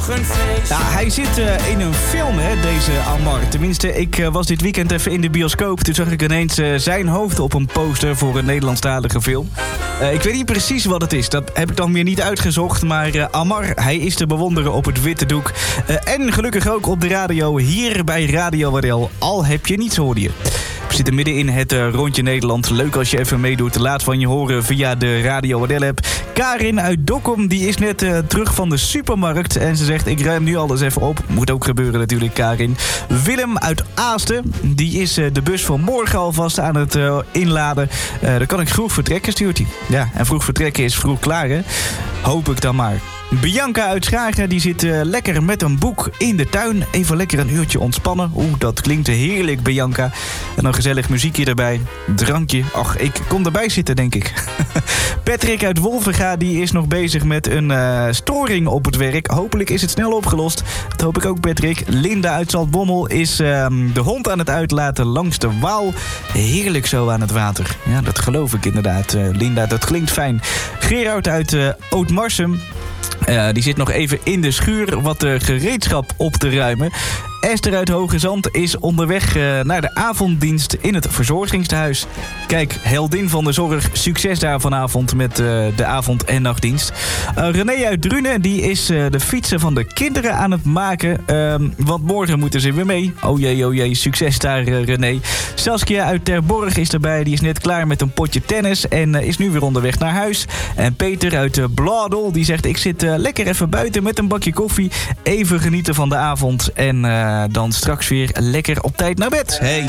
een feest. Ja, hij zit in een film, hè, deze Amar. Tenminste, ik was dit weekend even in de bioscoop. Toen zag ik ineens zijn hoofd op een poster voor een Nederlandstalige film. Ik weet niet precies wat het is. Dat heb ik dan weer niet uitgezocht. Maar Amar, hij is te bewonderen op het witte doek. En gelukkig ook op de radio, hier bij Radio Waddel. Al heb je niets, hoorde je. We zitten midden in het Rondje Nederland. Leuk als je even meedoet. Laat van je horen via de Radio Waddel app. Karin uit Dokkum, die is net terug van de supermarkt. En ze zegt, ik ruim nu alles even op. Moet ook gebeuren natuurlijk, Karin. Willem uit Aasten, die is de bus van morgen alvast aan het inladen. Dan kan ik vroeg vertrekken, stuurt hij. Ja, en vroeg vertrekken is vroeg klaar, hè? Hoop ik dan maar. Bianca uit Schagen, die zit lekker met een boek in de tuin. Even lekker een uurtje ontspannen. Oeh, dat klinkt heerlijk, Bianca. En dan gezellig muziekje erbij. Drankje. Ach, ik kom erbij zitten, denk ik. Patrick uit Wolvenga, die is nog bezig met een storing op het werk. Hopelijk is het snel opgelost. Dat hoop ik ook, Patrick. Linda uit Zaltbommel is de hond aan het uitlaten langs de Waal. Heerlijk zo aan het water. Ja, dat geloof ik inderdaad, Linda. Dat klinkt fijn. Gerard uit Ootmarsum. Die zit nog even in de schuur wat gereedschap op te ruimen. Esther uit Hoge Zand is onderweg naar de avonddienst in het verzorgingstehuis. Kijk, heldin van de zorg, succes daar vanavond met de avond- en nachtdienst. René uit Drunen, die is de fietsen van de kinderen aan het maken. Want morgen moeten ze weer mee. Oh jee, succes daar, René. Saskia uit Terborg is erbij, die is net klaar met een potje tennis en is nu weer onderweg naar huis. En Peter uit Bladel, die zegt, ik zit lekker even buiten met een bakje koffie. Even genieten van de avond en dan straks weer lekker op tijd naar bed. Hey.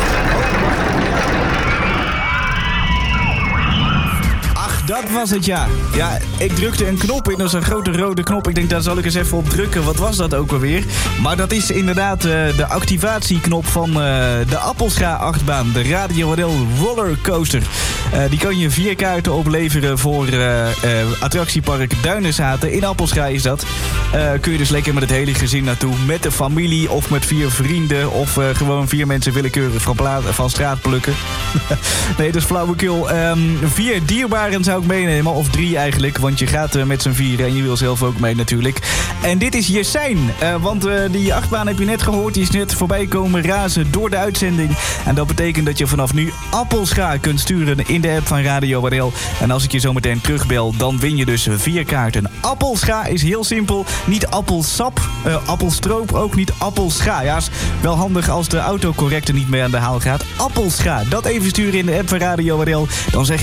Dat was het, ja. Ja, ik drukte een knop in. Dat is een grote rode knop. Ik denk, daar zal ik eens even op drukken. Wat was dat ook alweer? Maar dat is inderdaad de activatieknop van de Appelscha-achtbaan. De Radio Waddel Rollercoaster. Die kan je 4 kaarten opleveren voor attractiepark Duinenzaten. In Appelscha is dat. Kun je dus lekker met het hele gezin naartoe. Met de familie of met 4 vrienden. Of gewoon 4 mensen willekeurig van straat plukken. Nee, dat is flauwekul. 4 dierbaren zou ik meenemen, of 3 eigenlijk, want je gaat met z'n 4 en je wil zelf ook mee natuurlijk. En dit is Jessijn, want die achtbaan heb je net gehoord, die is net voorbij komen razen door de uitzending. En dat betekent dat je vanaf nu Appelscha kunt sturen in de app van Radio Waddel. En als ik je zo meteen terugbel, dan win je dus 4 kaarten. Appelscha is heel simpel, niet appelsap, appelstroop, ook niet appelscha. Ja, is wel handig als de autocorrector niet meer aan de haal gaat. Appelscha, dat even sturen in de app van Radio Waddel, dan zeg